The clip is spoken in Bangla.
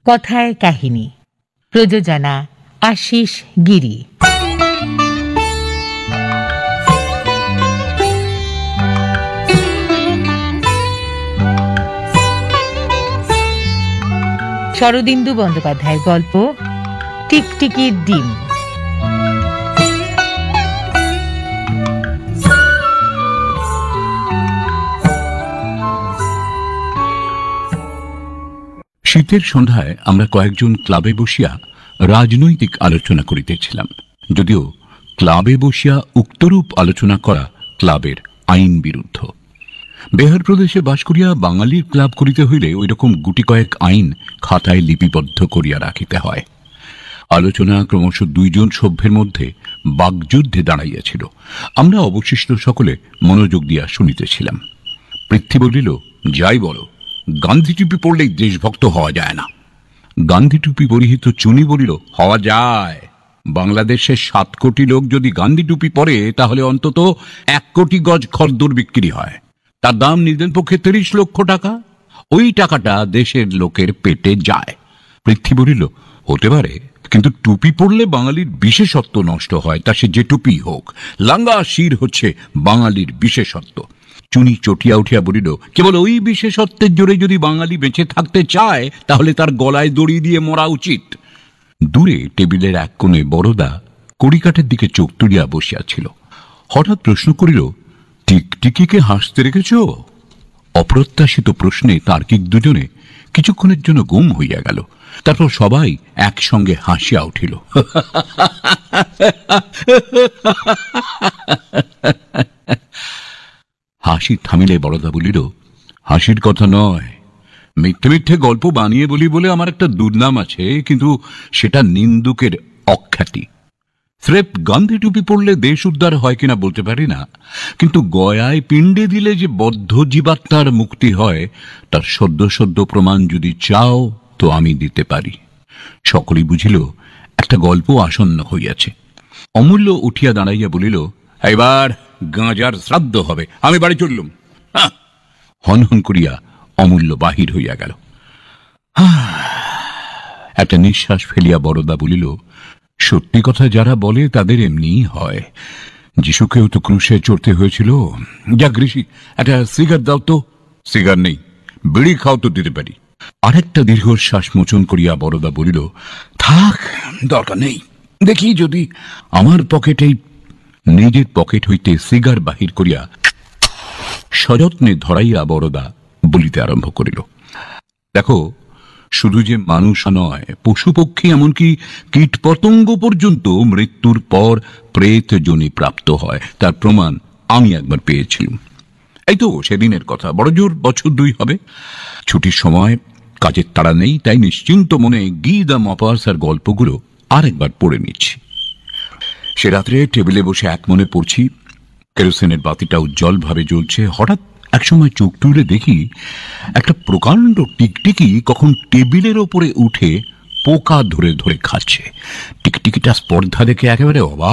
কথায় কাহিনী, প্রযোজনা আশিস গিরি। শরদিন্দু বন্দ্যোপাধ্যায়ের গল্প টিকটিকির ডিম। শীতের সন্ধ্যায় আমরা কয়েকজন ক্লাবে বসিয়া রাজনৈতিক আলোচনা করিতেছিলাম, যদিও ক্লাবে বসিয়া উক্তরূপ আলোচনা করা ক্লাবের আইন বিরুদ্ধ। বিহার প্রদেশে বাস করিয়া বাঙালির ক্লাব করিতে হইলে ওই রকম গুটি কয়েক আইন খাতায় লিপিবদ্ধ করিয়া রাখিতে হয়। আলোচনা ক্রমশ দুইজন সভ্যের মধ্যে বাগযুদ্ধে দাঁড়াইয়াছিল। আমরা অবশিষ্ট সকলে মনোযোগ দিয়া শুনিতেছিলাম। পৃথ্বী বলিল, যাই বলো, গান্ধী টুপি পড়লেই দেশভক্ত হওয়া যায় না। গান্ধী টুপি পরিহিত চুনি বলিল, হওয়া যায়। বাংলাদেশের 7 কোটি লোক যদি গান্ধী টুপি পরে তাহলে অন্তত 1 কোটি গজ খদ্দর বিক্রি হয়। তার দাম নিদেন পক্ষে 30 লক্ষ টাকা। ওই টাকাটা দেশের লোকের পেটে যায়। পৃথ্বী বলিল, হতে পারে, কিন্তু টুপি পড়লে বাঙালির বিশেষত্ব নষ্ট হয়, তা সে যে টুপি হোক। লাঙ্গা শির হচ্ছে বাঙালির বিশেষত্ব। চুনি চটিয়া উঠিয়া বলিল, কেবল ওই বিশেষত্বের জোরে যদি বাঙালি বেঁচে থাকতে চায় তাহলে তার গলায় দড়ি দিয়ে মরা উচিত। দূরে টেবিলের এক কোণে বড়দা কড়িকাঠের দিকে চোখ তুলিয়া বসিয়াছিল। হঠাৎ প্রশ্ন করিল, টিকটিকিকে হাসতে রেখেছ? অপ্রত্যাশিত প্রশ্নে তার্কিক দুজনে কিছুক্ষণের জন্য গুম হইয়া গেল। তারপর সবাই একসঙ্গে হাসিয়া উঠিল। হাসি থামিলে বড়দা বলিল, হাসির কথা নয়, মিথ্যে মিথ্যে গল্প বানিয়ে বলি বলে আমার একটা দুর্নাম আছে, কিন্তু সেটা নিন্দুকের অখ্যাতি। স্রেফ গান্ধী টুপি পড়লে দেশ উদ্ধার হয় কিনা বলতে পারি না, কিন্তু গয়ায় পিণ্ডে দিলে যে বদ্ধ জীবাত্মার মুক্তি হয় তার সদ্য সদ্য প্রমাণ যদি চাও তো আমি দিতে পারি। সকলেই বুঝিল একটা গল্প আসন্ন হইয়াছে। অমূল্য উঠিয়া দাঁড়াইয়া বলিল, এবার গাঁজার শ্রাদ্ধ হবে, আমি বাড়ি চললুম। হন হন করিয়া অমূল্য বাহির হইয়া গেল। একটা নিঃশ্বাস ফেলিয়া বড়দা বলিল, সত্যি কথা যারা বলে তাদের এমনিই হয়। যিশুকেও তো ক্রুশে চড়তে হয়েছিল। যাক ঋষি, একটা সিগার দাও তো। সিগার নেই, বিড়ি খাও তো দিতে পারি। আরেকটা দীর্ঘশ্বাস মোচন করিয়া বড়দা বলিল, থাক, দরকার নেই। দেখি যদি আমার পকেটেই। নিজের পকেট হইতে সিগার বাহির করিয়া সযত্নে ধরাইয়া বড়দা বলিতে আরম্ভ করিল, দেখো, শুধু যে মানুষ নয়, পশু পক্ষী এমনকি কীট পতঙ্গ পর্যন্ত মৃত্যুর পর প্রেত যোনি প্রাপ্ত হয়, তার প্রমাণ আমি একবার পেয়েছিলাম। এই তো সেদিনের কথা, বড় জোর বছর 2 হবে। ছুটির সময় কাজের তাড়া নেই, তাই নিশ্চিন্ত মনে গি দ্য মপার্সার গল্পগুলো আরেকবার পড়ে নিচ্ছি। সে রাত্রে টেবিলে বসে এক মনে পড়ছি। কেরোসিনের বাতিটা উজ্জ্বল ভাবে জ্বলছে। হঠাৎ একসময় চোখ তুলে দেখি একটা প্রকাণ্ড টিকটিকি কখন টেবিলের ওপরে উঠে পোকা ধরে ধরে খাচ্ছে। টিকটিকিটা স্পর্ধা দেখে একেবারে অবাক